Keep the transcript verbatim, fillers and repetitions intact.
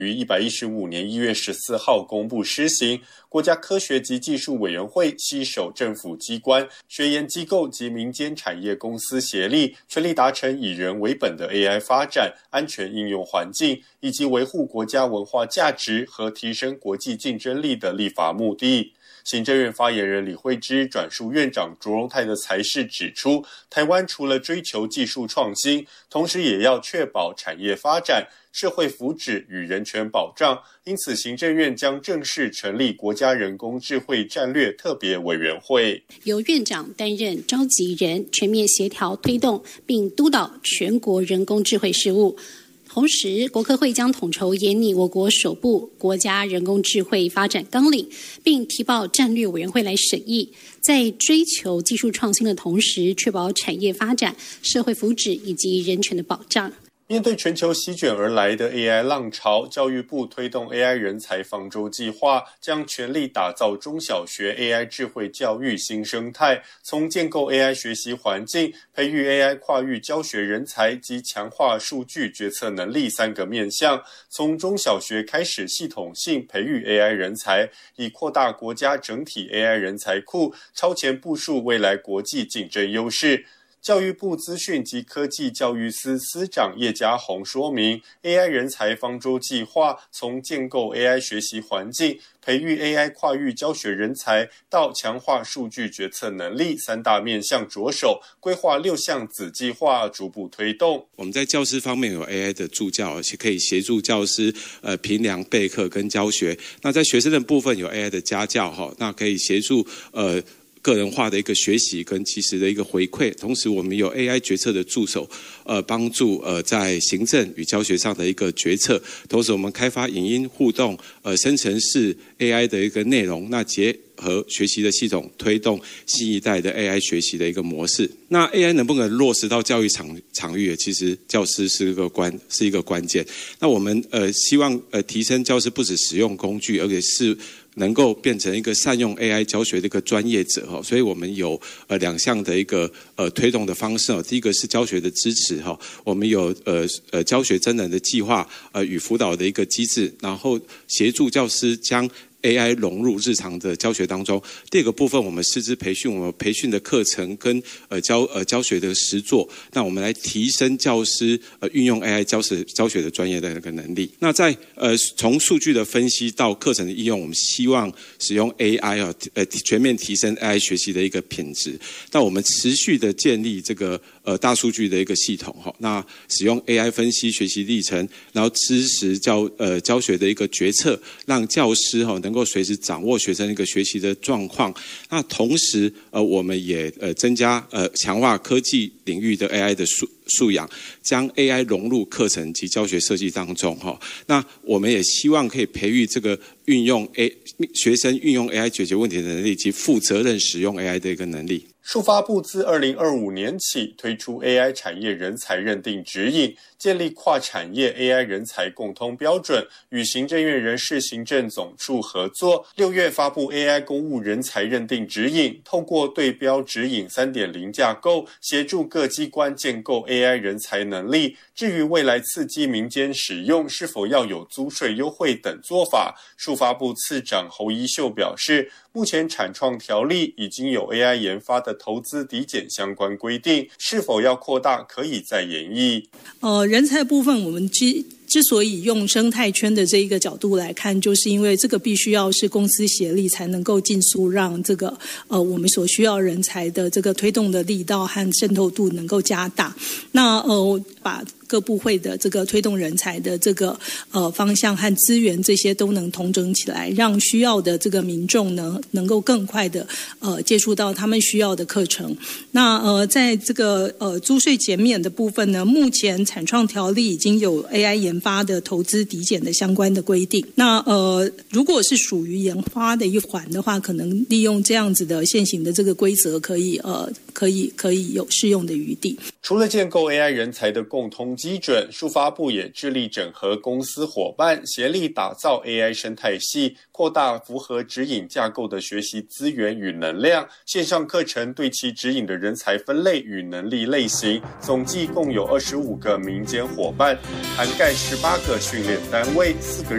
于一百一十五年一月十四号公布施行。国家科学及技术委员会携手政府机关、学研机构及民间产业公司协力，全力达成以人为本的 A I 发展、安全应用环境，以及维护国家文化价值和提升国际竞争力的立法目的。行政院发言人李惠芝转述院长卓荣泰的裁示指出，台湾除了追求技术创新，同时也要确保产业发展、社会福祉与人权保障，因此行政院将正式成立国家人工智慧战略特别委员会， 由院长担任召集人，全面协调推动并督导全国人工智慧事务。同时，国科会将统筹研拟我国首部国家人工智慧发展纲领，并提报战略委员会来审议，在追求技术创新的同时，确保产业发展、社会福祉以及人权的保障。 面对全球席卷而来的 A I 浪潮，教育部推动 A I 人才方舟计划，将全力打造中小学 A I 智慧教育新生态，从建构 A I 学习环境、培育 A I 跨域教学人才及强化数据决策能力三个面向，从中小学开始系统性培育 A I 人才，以扩大国家整体 A I 人才库，超前部署未来国际竞争优势。教育部资讯及科技教育司司长叶嘉宏说明 ，A I 人才方舟计划从建构 A I 学习环境、培育 A I 跨域教学人才到强化数据决策能力三大面向着手，规划六项子计划逐步推动。 我们在教师方面有 A I 的助教，而且可以协助教师呃评量备课跟教学。那在学生的部分有 A I 的家教哈，那可以协助呃。个人化的一个学习跟及时的一个回馈，同时我们有 A I 决策的助手，呃，帮助呃在行政与教学上的一个决策。同时，我们开发影音互动、呃生成式 A I 的一个内容，那结合学习的系统，推动新一代的 A I 学习的一个模式。那 A I 能不能落实到教育场场域？其实教师是一个关是一个关键。那我们呃希望呃提升教师不只使用工具，而且是能够变成一个善用 A I 教学的一个专业者哈，所以我们有呃两项的一个呃推动的方式哦。第一个是教学的支持哈，我们有呃呃教学真人的计划呃与辅导的一个机制，然后协助教师将A I 融入日常的教学当中。第二个部分，我们师资培训，我们培训的课程跟呃教呃教学的实作，那我们来提升教师呃运用 A I 教学教学的专业的那个能力。那在呃从数据的分析到课程的应用，我们希望使用 A I 啊呃全面提升 A I 学习的一个品质。那我们持续的建立这个呃大数据的一个系统哈，那使用 A I 分析学习历程，然后支持教呃教学的一个决策，让教师哈能。能够随时掌握学生一个学习的状况，那同时呃我们也呃增加呃强化科技领域的 A I 的素素养，将 A I 融入课程及教学设计当中哈。那我们也希望可以培育这个运用 A 学生运用 A I 解决问题的能力及负责任使用 A I 的一个能力。 数发部自二零二五年起推出 A I 产业人才认定指引，建立跨产业 A I 人才共通标准，与行政院人事行政总处合作，六月发布 A I 公务人才认定指引，透过对标指引 三点零 架构，协助各机关建构 A I 人才能力。至于未来刺激民间使用，是否要有租税优惠等做法，数发部次长侯一秀表示，目前产创条例已经有 A I 研发的投资抵减相关规定，是否要扩大可以再研议。 呃，人才部分我们之之所以用生态圈的这一个角度来看，就是因为这个必须要是公司协力才能够尽速让这个呃我们所需要人才的这个推动的力道和渗透度能够加大。那呃把各部会的这个推动人才的这个呃方向和资源这些都能统整起来，让需要的这个民众呢能够更快的呃接触到他们需要的课程。那呃在这个呃租税减免的部分呢，目前产创条例已经有 A I 研发的投资抵减的相关的规定。那呃如果是属于研发的一环的话，可能利用这样子的现行的这个规则，可以呃可以可以有适用的余地。 除了建构 A I 人才的共通基准，数发部也致力整合公司伙伴，协力打造 A I 生态系，扩大符合指引架构的学习资源与能量。线上课程对其指引的人才分类与能力类型，总计共有二十五个民间伙伴，涵盖十八个训练单位、四个